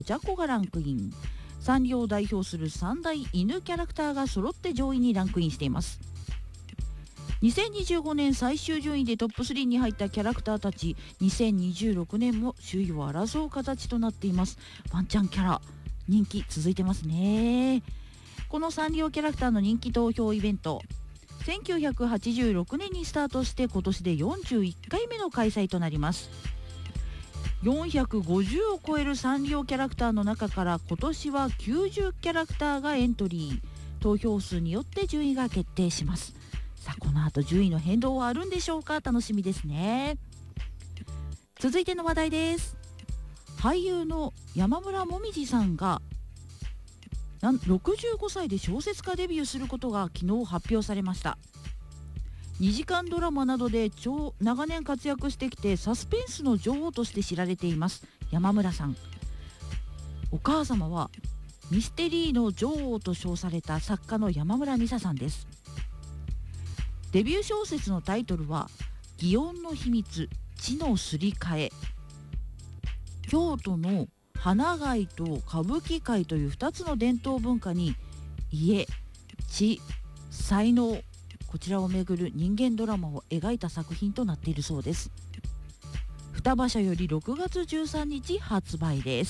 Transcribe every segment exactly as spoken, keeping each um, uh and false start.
ジャコがランクイン。サンリオを代表するさんだい犬キャラクターが揃って上位にランクインしています。にせんにじゅうごねん最終順位でトップスリーに入ったキャラクターたち、にせんにじゅうろくねんも首位を争う形となっています。ワンちゃんキャラ人気続いてますね。このサンリオキャラクターの人気投票イベント、せんきゅうひゃくはちじゅうろくねんにスタートして今年でよんじゅういっかいめの開催となります。よんひゃくごじゅうを超えるサンリオキャラクターの中から今年はきゅうじゅうキャラクターがエントリー。投票数によって順位が決定します。さあこの後順位の変動はあるんでしょうか。楽しみですね。続いての話題です。俳優の山村もみじさんがろくじゅうごさいで小説家デビューすることが昨日発表されました。にじかんドラマなどで超長年活躍してきてサスペンスの女王として知られています山村さん。お母様はミステリーの女王と称された作家の山村美沙さんです。デビュー小説のタイトルは祇園の秘密、地のすり替え。京都の花街と歌舞伎界というふたつの伝統文化に家、地、才能、こちらをめぐる人間ドラマを描いた作品となっているそうです。双葉社よりろくがつじゅうさんにち発売です。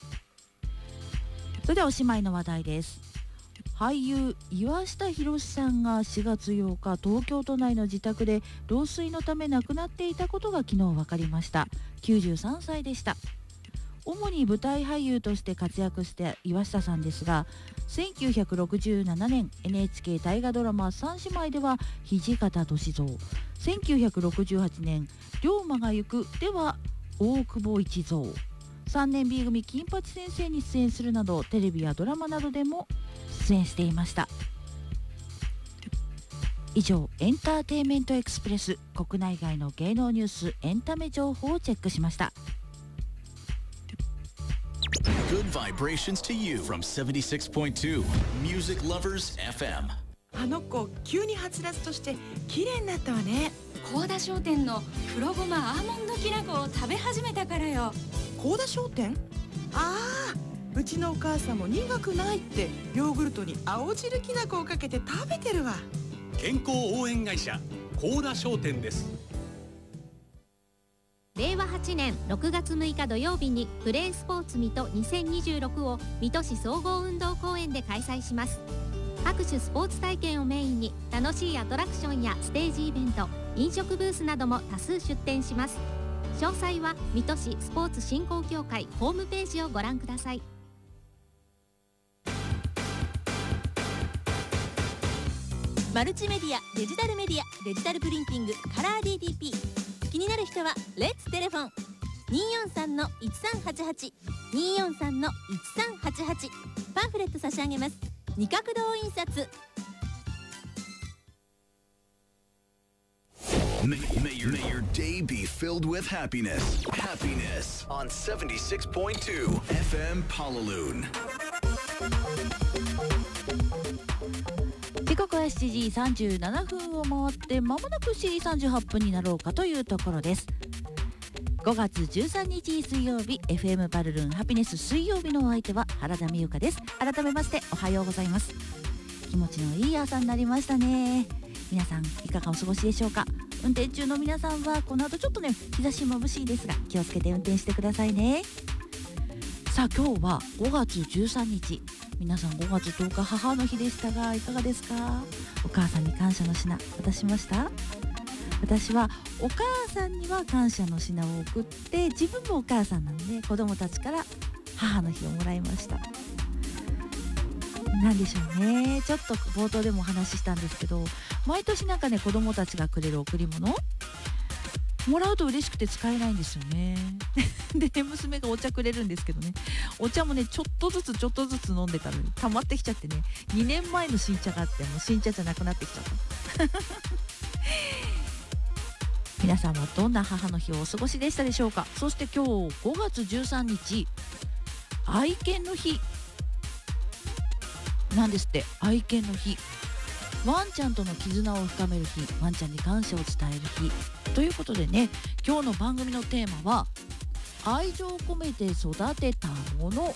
それではおしまいの話題です。俳優岩下宏さんがしがつようか東京都内の自宅で老衰のため亡くなっていたことが昨日分かりました。きゅうじゅうさんさいでした。主に舞台俳優として活躍した岩下さんですが、せんきゅうひゃくろくじゅうななねん エヌエイチケー 大河ドラマ三姉妹では土方歳三、せんきゅうひゃくろくじゅうはちねん龍馬が行くでは大久保一三、さんねん B 組金八先生に出演するなどテレビやドラマなどでも出演していました。以上エンターテインメントエクスプレス、国内外の芸能ニュースエンタメ情報をチェックしました。 Good vibrations to you from セブンティシックスポイントツー Music Lovers エフエム。 あの子急にはつらつとして綺麗になったわね。 高田商店の黒ごまアーモンドきな粉を食べ始めたからよ。 高田商店？ああ、うちのお母さんも苦くないってヨーグルトに青汁きな粉をかけて食べてるわ。 健康応援会社高田商店です。 れいわはちねんろくがつむいか土曜日にプレースポーツ水戸にせんにじゅうろくを水戸市総合運動公園で開催します。各種スポーツ体験をメインに楽しいアトラクションやステージイベント、飲食ブースなども多数出展します。詳細は水戸市スポーツ振興協会ホームページをご覧ください。 マルチメディア、デジタルメディア、デジタルプリンティング、カラー ディーティーピー。気になる人はレッツテレフォン にーよんさんのいちさんはちはち にーよんさんのいちさんはちはち。パンフレット差し上げます。二角堂印刷。 May, may, your, may your day be filled with happiness. Happiness on セブンティシックスポイントツー エフエム Pallaloon。 時刻はしちじさんじゅうななふんを回って間もなくしちじさんじゅうはっぷんになろうかというところです。ごがつじゅうさんにち水曜日、 エフエム パルルンハピネス水曜日のお相手は原田美由香です。改めましておはようございます。気持ちのいい朝になりましたね。皆さんいかがお過ごしでしょうか。運転中の皆さんはこの後ちょっとね日差し眩しいですが気をつけて運転してくださいね。さあ今日はごがつじゅうさんにち、皆さんごがつとおか母の日でしたがいかがですか。お母さんに感謝の品渡しました。私はお母さんには感謝の品を送って、自分もお母さんなので子供たちから母の日をもらいました。なんでしょうね、ちょっと冒頭でもお話ししたんですけど、毎年なんかね子供たちがくれる贈り物もらうと嬉しくて使えないんですよねでね、娘がお茶くれるんですけどね、お茶もねちょっとずつちょっとずつ飲んでたのに溜まってきちゃってね、にねんまえの新茶があってもう新茶じゃなくなってきちゃった皆さんはどんな母の日をお過ごしでしたでしょうか。そして今日ごがつじゅうさんにち愛犬の日なんですって。愛犬の日、ワンちゃんとの絆を深める日、ワンちゃんに感謝を伝える日ということでね、今日の番組のテーマは愛情込めて育てたもの